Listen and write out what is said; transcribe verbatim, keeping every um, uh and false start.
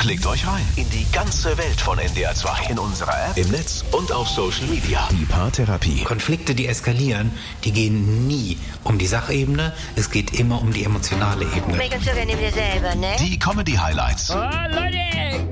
Klickt euch rein in die ganze Welt von N D R zwei. In unserer App, im Netz und auf Social Media. Die Paartherapie. Konflikte, die eskalieren, die gehen nie um die Sachebene. Es geht immer um die emotionale Ebene. Regelst du, wenn du dir selber, ne? Die Comedy-Highlights. Oh, Leute,